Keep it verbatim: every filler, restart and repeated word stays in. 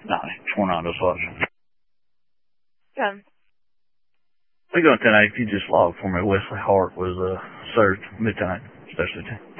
Nej, Tornado Sludge. Okay. We go ten eight. If you just log for me, Wesley Hart was uh, served midnight, specialty.